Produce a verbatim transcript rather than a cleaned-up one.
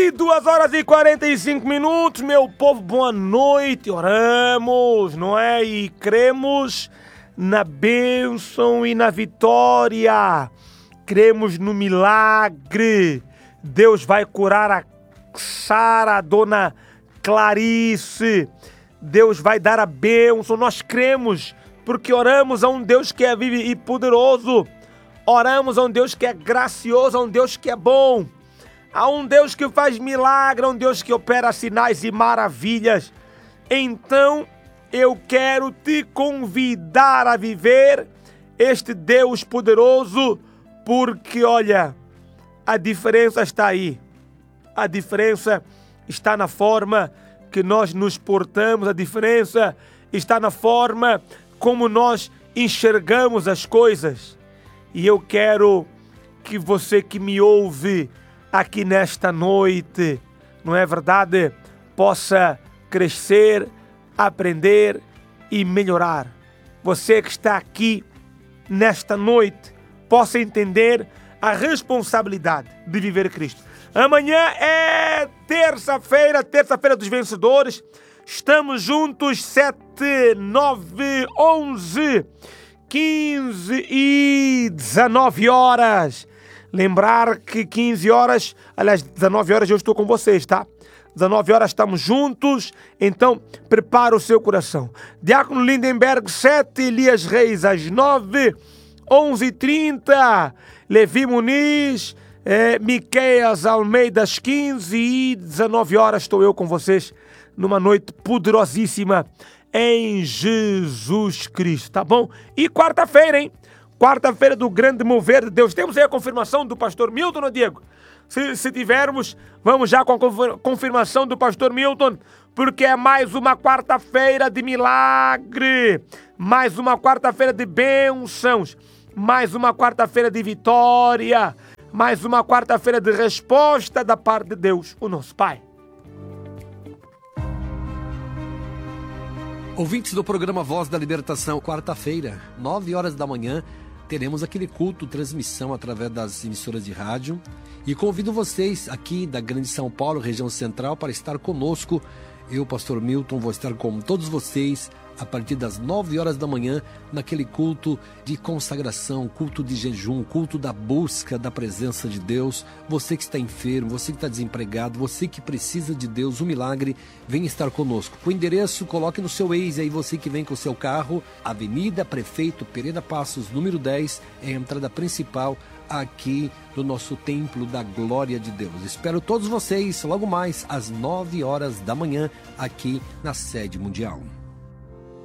duas horas e quarenta e cinco minutos, meu povo, boa noite. Oramos, não é? E cremos na bênção e na vitória. Cremos no milagre. Deus vai curar a Sara, a dona Clarice. Deus vai dar a bênção. Nós cremos porque oramos a um Deus que é vivo e poderoso. Oramos a um Deus que é gracioso, a um Deus que é bom. Há um Deus que faz milagre, há um Deus que opera sinais e maravilhas. Então, eu quero te convidar a viver este Deus poderoso, porque, olha, a diferença está aí. A diferença está na forma que nós nos portamos, a diferença está na forma como nós enxergamos as coisas. E eu quero que você que me ouve aqui nesta noite, não é verdade? Possa crescer, aprender e melhorar. Você que está aqui nesta noite, possa entender a responsabilidade de viver Cristo. Amanhã é terça-feira, terça-feira dos vencedores. Estamos juntos, sete, nove, onze, quinze e dezenove horas. Lembrar que quinze horas, aliás, dezenove horas eu estou com vocês, tá? dezenove horas estamos juntos, então prepara o seu coração. Diácono Lindenberg, sete, Elias Reis às nove, onze e trinta, Levi Muniz, é, Miqueias Almeida às quinze e dezenove horas estou eu com vocês numa noite poderosíssima em Jesus Cristo, tá bom? E quarta-feira, hein? Quarta-feira do grande mover de Deus. Temos aí a confirmação do pastor Milton, não, Diego? Se, se tivermos, vamos já com a confirmação do pastor Milton, porque é mais uma quarta-feira de milagre, mais uma quarta-feira de bênçãos, mais uma quarta-feira de vitória, mais uma quarta-feira de resposta da parte de Deus, o nosso Pai. Ouvintes do programa Voz da Libertação, quarta-feira, nove horas da manhã, teremos aquele culto, transmissão através das emissoras de rádio. E convido vocês aqui da Grande São Paulo, região central, para estar conosco. Eu, pastor Milton, vou estar com todos vocês a partir das nove horas da manhã, naquele culto de consagração, culto de jejum, culto da busca da presença de Deus. Você que está enfermo, você que está desempregado, você que precisa de Deus, um milagre, vem estar conosco. O endereço, coloque no seu Waze aí, você que vem com o seu carro, Avenida Prefeito Pereira Passos, número dez, é a entrada principal aqui do nosso Templo da Glória de Deus. Espero todos vocês logo mais às nove horas da manhã aqui na sede mundial.